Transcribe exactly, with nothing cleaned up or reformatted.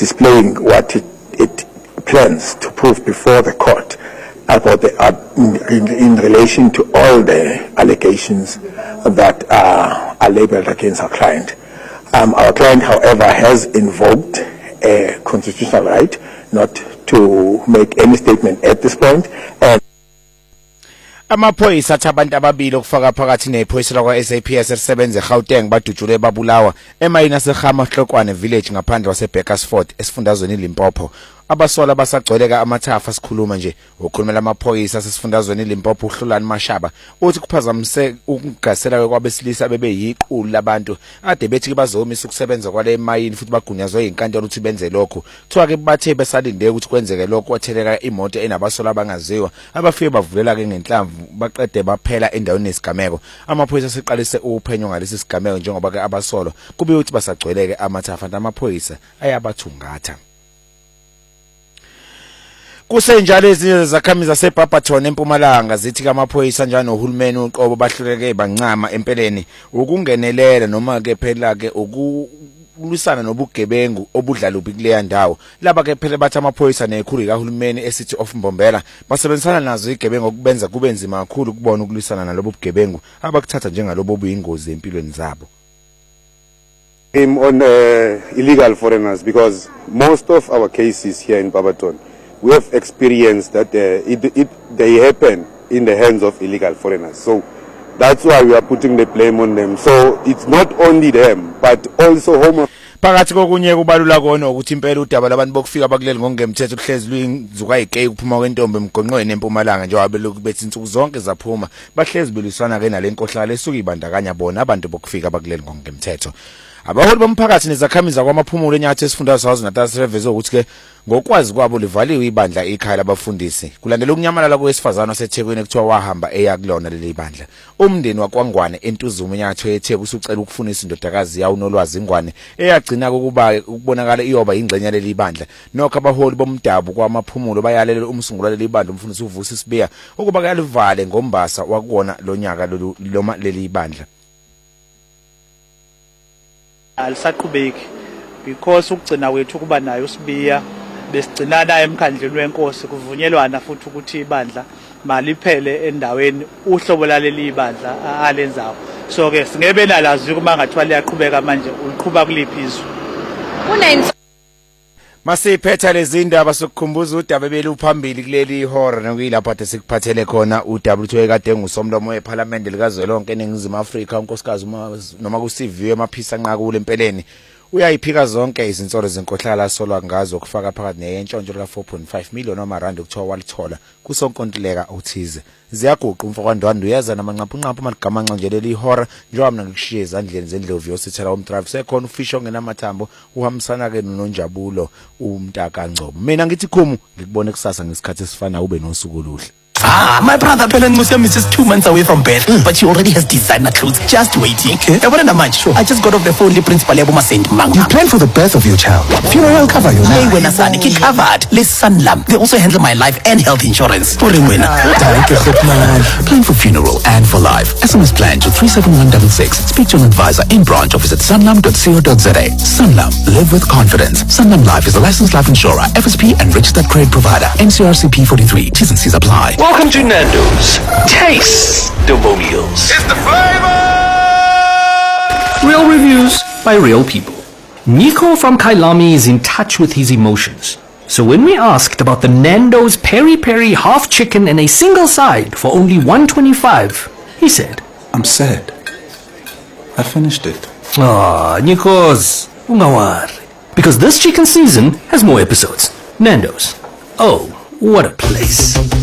displaying what it, it plans to prove before the court about the, uh, in, in relation to all the allegations that uh, are labeled against our client. Um, our client, however, has invoked a constitutional right not to make any statement at this point. And amaphoyisa athi abantu ababili okufaka phakathi nephoyisa lakwa S A P S elisebenza eGauteng badutshule babulawa emayini aseGhama Hlokwane village ngaphandle waseBeckersford esifundazweni iLimpopo. Abasola basagcweleka amathafa sikhuluma nje ukhulumela amaphoyisa asesifundazweni iLimpopo uHlulani Mashaba uthi kuphazamise ukugasela kwabesilisa bebe yiqulu labantu ade bethi bazomisa ukusebenza kwale mayini futhi bagunyazwe inkantolo ukuthi benze lokho kuthiwa ke bathe besalinde ukuthi kwenzeke lokho kwatheleka imoto enabasola abangaziwa abafike bavulela ke ngenhlamvu baqede baphela endaweni yesigameko. Amaphoyisa seqalise uphenyo ngalesi sigameko njengoba ke abasolo kube uthi basagcweleke amathafa namaphoyisa ayabathungatha. Kusenjalo ezinye zakhamizi zaseBarberton eMpumalanga zithi kamaphoyisa njalo nohulumeni uqobo bahluleke bancama empeleni ukungenelela noma ke phela ke ukulwisana nobugebengu obudlalubi kuleya ndawo. Laba ke phela bathi amaphoyisa nekhulu kahulumeni eCity of Mbombela basebenzisana nazo igebengu okubenza kube nzima kakhulu ukubona ukulwisana nalobo bugebengu abakuthatha njengalobo buyingozi empilweni zabo. Aim on uh, illegal foreigners, because most of our cases here in Barberton, we have experienced that uh, it, it, they happen in the hands of illegal foreigners. So that's why we are putting the blame on them. So it's not only them, but also home. Phakathi kokunye kubalula kona ukuthi impela udaba labantu bokufika bakuleli ngongemthetho kuhlezi luyinzuka igay kuphuma kwentombe emgonqweni eMpumalanga njengoba lokhu bethi insuku zonke zaphuma bahlezi beliswana ke nalenkohlala esuka ibandakanya bona abantu bokufika bakuleli ngongemthetho. Abaholi bomphakathi nezakhamizi kwamaphumulo enyathi esifundazwe saZulu-Natal seveze ukuthi ke ngokwazi kwabo livaliwe ibandla ikhaya labafundisi kulandela ukunyamalala kwesifazana waseThekwini ekuthiwa wahamba eya kulona leli bandla. Umndeni waKwangwane eNtuzuma enyatho yeTheku usucela ukufunisa indodakazi yawo nolwazi ingwane eyagcina ukuba ukubonakala iyoba ingxenye leli bandla. Nokho abaholi bomdabu kwamaphumulo bayalela umsungula leli bandla umfundisi uVusi Sibiya ukuba kalivale ngombasa wakuona lonyaka loma leli bandla. Alisaqhubeki because ukugcina wethu kuba nayo Sibiya besigcinana emkhandleni wenkosi kuvunyelwana futhi ukuthi ibandla maliphele endaweni uhlobo laleli ibandla alenzayo. So ke singebe nalazi kuma ngathiwa liyaqhubeka manje uliqhuba kuliphi izwe. Masiphetha lezi indaba sokukhumbuza udaba beluphambili kuleli ihora nokuyilapho ade sikuphathele khona udaba luthoye kade ngusomlomo weParliament likazwelonke eNingizimu Afrika unkosikazi noma ku C V emaphisa nqakule empeleni uyayiphika zonke izinsolo zenkohlala solwa ngazo kufaka phakathi neyentshontsho ka four point five million amarandi ukuthiwa walithola kusonkontileka othize. Ziyaguqa umfokwandwanda uyaza namanqaphu-nqaphu amagamanqa nje leli ihora njengoba mina ngikushiye ezandleni zendlovu yosithela umdrive sekhona ufisho ongenamathambo uhambisana ke noNjabulo uMtaka Ngcobo. Mina ngithi khumu ngikubone kusasa ngesikhathi esifana ube nosuku oluhle. Ah, my brother Belen Musem is just two months away from birth, mm. but she already has designer clothes just waiting. Okay. I want to mind. Sure. I just got off the phone with Principal Eboma Saint Manga. You plan for the birth of your child. Funeral cover, you know. Hey, when I say get covered, let's Sanlam. They also handle my life and health insurance. For when plan for funeral and for life. S M S plan to three seven one six six. Speak to an advisor in branch or visit sanlam dot co dot za. Sanlam, live with confidence. Sanlam Life is a licensed life insurer, F S P and registered credit provider. N C R C P forty-three. T's and C's apply. Welcome to Nando's. Taste the meals. It's the flavor! Real reviews by real people. Nico from Kailami is in touch with his emotions. So when we asked about the Nando's Peri Peri half chicken and a single side for only one twenty-five, he said, I'm sad. I finished it. Ah, Nikos, ungawari. Because this chicken season has more episodes. Nando's. Oh, what a place.